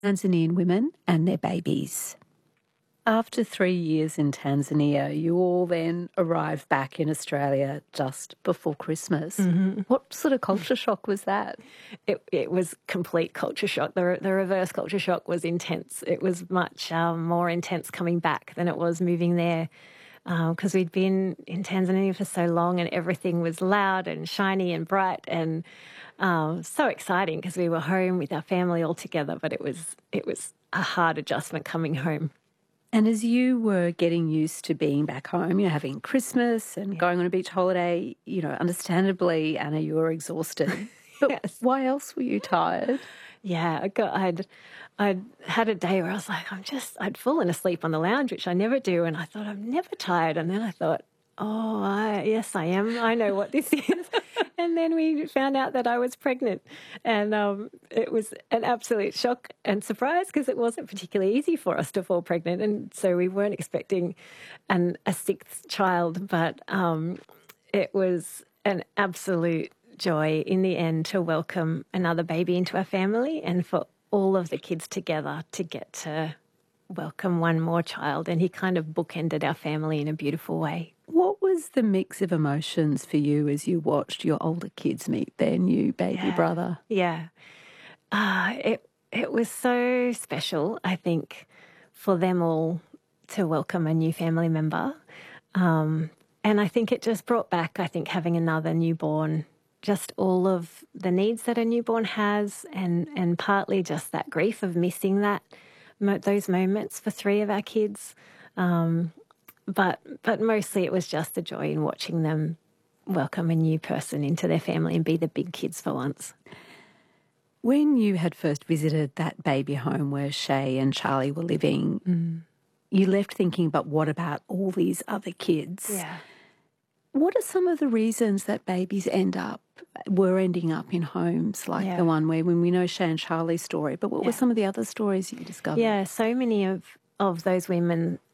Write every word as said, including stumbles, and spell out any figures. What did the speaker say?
Tanzanian women and their babies. After three years in Tanzania, you all then arrived back in Australia just before Christmas. Mm-hmm. What sort of culture shock was that? It, it was complete culture shock. The, the reverse culture shock was intense. It was much um, more intense coming back than it was moving there, because um, we'd been in Tanzania for so long and everything was loud and shiny and bright and um, so exciting because we were home with our family all together, but it was it was a hard adjustment coming home. And as you were getting used to being back home, you know, having Christmas and Yeah. going on a beach holiday, you know, understandably, Anna, you were exhausted. But Yes. why else were you tired? Yeah, I got, I'd, I'd had a day where I was like, I'm just, I'd fallen asleep on the lounge, which I never do. And I thought, I'm never tired. And then I thought, oh, I, yes, I am. I know what this is. And then we found out that I was pregnant. And um, it was an absolute shock and surprise because it wasn't particularly easy for us to fall pregnant. And so we weren't expecting an, a sixth child, but um, it was an absolute joy in the end to welcome another baby into our family and for all of the kids together to get to welcome one more child. And he kind of bookended our family in a beautiful way. What was the mix of emotions for you as you watched your older kids meet their new baby Yeah. brother? Yeah. Uh, it, it was so special, I think, for them all to welcome a new family member. Um, and I think it just brought back, I think, having another newborn, just all of the needs that a newborn has, and, and partly just that grief of missing that those moments for three of our kids. Um, but but mostly it was just the joy in watching them welcome a new person into their family and be the big kids for once. When you had first visited that baby home where Shay and Charlie were living, mm. you left thinking, but what about all these other kids? Yeah. What are some of the reasons that babies end up, were ending up in homes like yeah. the one where, when we know Shay and Charlie's story, but what yeah. were some of the other stories you discovered? Yeah, so many of, of those women